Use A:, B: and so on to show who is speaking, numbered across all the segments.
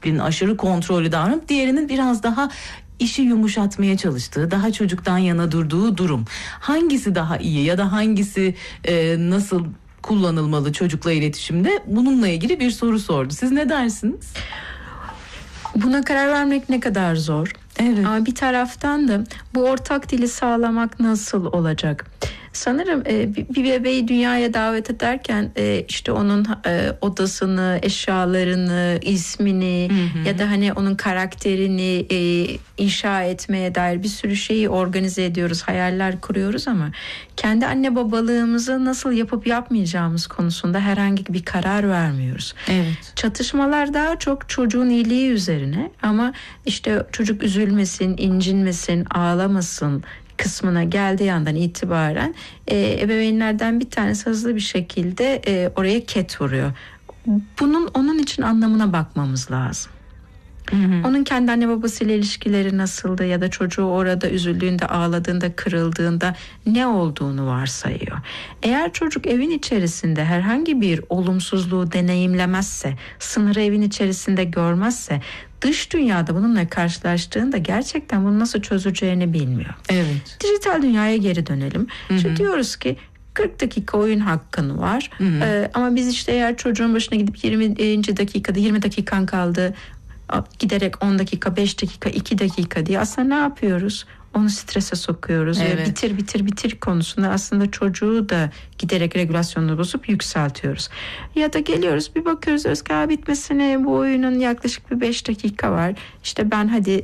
A: disiplin, aşırı kontrollü davranıp diğerinin biraz daha işi yumuşatmaya çalıştığı, daha çocuktan yana durduğu durum. Hangisi daha iyi ya da hangisi nasıl kullanılmalı çocukla iletişimde? Bununla ilgili bir soru sordu. Siz ne dersiniz?
B: Buna karar vermek ne kadar zor.
A: Evet.
B: Ama bir taraftan da bu ortak dili sağlamak nasıl olacak? Sanırım bir bebeği dünyaya davet ederken işte onun odasını, eşyalarını, ismini ya da hani onun karakterini inşa etmeye dair bir sürü şeyi organize ediyoruz, hayaller kuruyoruz ama kendi anne babalığımızı nasıl yapıp yapmayacağımız konusunda herhangi bir karar vermiyoruz.
A: Evet.
B: Çatışmalar daha çok çocuğun iyiliği üzerine ama işte çocuk üzülmesin, incinmesin, ağlamasın kısmına geldiği andan itibaren ebeveynlerden bir tanesi hızlı bir şekilde oraya ket vuruyor. Onun için anlamına bakmamız lazım. Onun kendi anne babasıyla ilişkileri nasıldı ya da çocuğu orada üzüldüğünde, ağladığında, kırıldığında ne olduğunu varsayıyor. Eğer çocuk evin içerisinde herhangi bir olumsuzluğu deneyimlemezse, sınırı evin içerisinde görmezse, dış dünyada bununla karşılaştığında gerçekten bunu nasıl çözeceğini bilmiyor.
A: Evet.
B: Dijital dünyaya geri dönelim. Şimdi diyoruz ki 40 dakika oyun hakkın var. Ama biz işte eğer çocuğun başına gidip 20. dakikada 20 dakikan kaldı, giderek 10 dakika, 5 dakika, 2 dakika diye aslında ne yapıyoruz? Onu strese sokuyoruz ve bitir konusunda aslında çocuğu da giderek regülasyonunu bozup yükseltiyoruz. Ya da geliyoruz bir bakıyoruz diyoruz ki bitmesine bu oyunun yaklaşık bir 5 dakika var. İşte ben hadi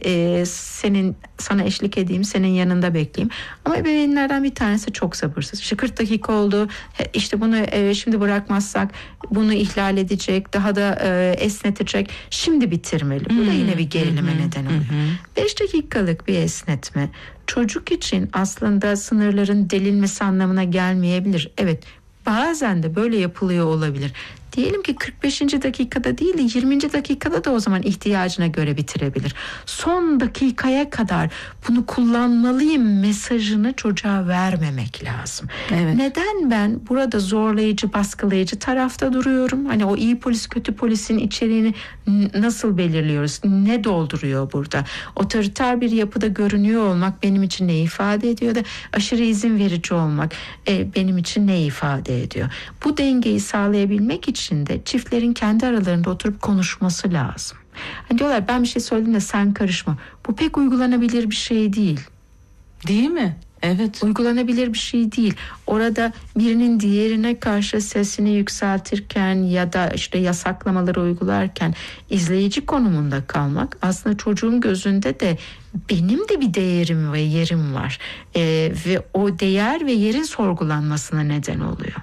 B: sana eşlik edeyim, senin yanında bekleyeyim. Ama ebeveynlerden bir tanesi çok sabırsız. İşte 40 dakika oldu. İşte bunu şimdi bırakmazsak bunu ihlal edecek, daha da esnetecek. Şimdi bitirmeli. Bu da yine bir gerilime neden oluyor. 5 dakikalık bir esnetme çocuk için aslında sınırların delinmesi anlamına gelmeyebilir. Evet, bazen de böyle yapılıyor olabilir. Diyelim ki 45. dakikada değil de 20. dakikada da o zaman ihtiyacına göre bitirebilir. Son dakikaya kadar bunu kullanmalıyım mesajını çocuğa vermemek lazım.
A: Evet.
B: Neden ben burada zorlayıcı, baskılayıcı tarafta duruyorum? Hani o iyi polis, kötü polisin içeriğini nasıl belirliyoruz? Ne dolduruyor burada? Otoriter bir yapıda görünüyor olmak benim için ne ifade ediyor da aşırı izin verici olmak benim için ne ifade ediyor? Bu dengeyi sağlayabilmek için de çiftlerin kendi aralarında oturup konuşması lazım. Hani diyorlar ben bir şey söyledim de sen karışma. Bu pek uygulanabilir bir şey değil.
A: Değil mi? Evet.
B: Uygulanabilir bir şey değil. Orada birinin diğerine karşı sesini yükseltirken ya da işte yasaklamaları uygularken izleyici konumunda kalmak aslında çocuğun gözünde de benim de bir değerim ve yerim var. Ve o değer ve yerin sorgulanmasına neden oluyor.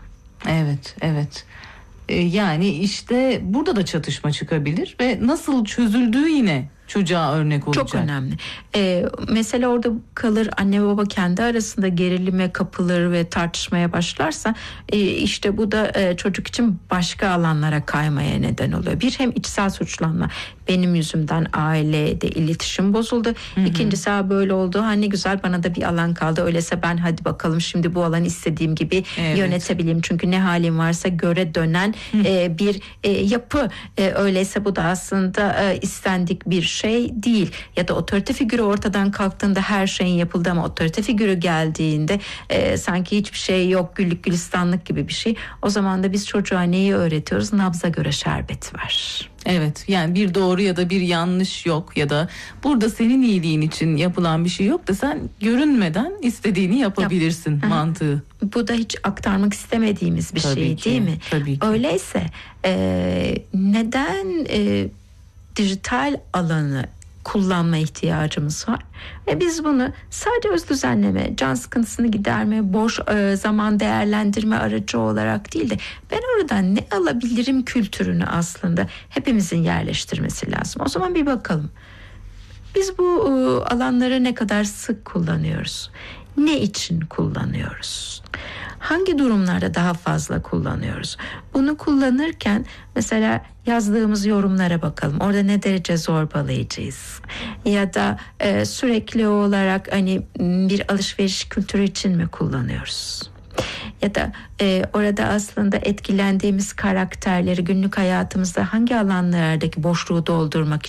A: Evet. Yani işte burada da çatışma çıkabilir ve nasıl çözüldüğü yine çocuğa örnek olacak.
B: Çok önemli. Mesele orada kalır, anne ve baba kendi arasında gerilime kapılır ve tartışmaya başlarsa işte bu da çocuk için başka alanlara kaymaya neden oluyor. Bir, hem içsel suçlanma, benim yüzümden ailede iletişim bozuldu. İkincisi böyle oldu, ne güzel bana da bir alan kaldı, öyleyse ben hadi bakalım şimdi bu alanı istediğim gibi yönetebileyim. Çünkü ne halim varsa göre dönen bir yapı. Öyleyse bu da aslında istendik bir şey değil. Ya da otorite figürü ortadan kalktığında her şeyin yapıldı ama otorite figürü geldiğinde sanki hiçbir şey yok, güllük gülistanlık gibi bir şey. O zaman da biz çocuğa neyi öğretiyoruz? Nabza göre şerbet var.
A: Evet, yani bir doğru ya da bir yanlış yok ya da burada senin iyiliğin için yapılan bir şey yok da sen görünmeden istediğini yapabilirsin mantığı.
B: Bu da hiç aktarmak istemediğimiz bir şey değil mi?
A: Tabii ki.
B: Öyleyse neden dijital alanı kullanma ihtiyacımız var ve biz bunu sadece öz düzenleme, can sıkıntısını giderme, boş zaman değerlendirme aracı olarak değil de ben oradan ne alabilirim kültürünü aslında hepimizin yerleştirmesi lazım. O zaman bir bakalım. Biz bu alanları ne kadar sık kullanıyoruz? Ne için kullanıyoruz? Hangi durumlarda daha fazla kullanıyoruz? Bunu kullanırken mesela yazdığımız yorumlara bakalım. Orada ne derece zorbalayıcıyız? Ya da sürekli olarak bir alışveriş kültürü için mi kullanıyoruz? Ya da orada aslında etkilendiğimiz karakterleri günlük hayatımızda hangi alanlardaki boşluğu doldurmak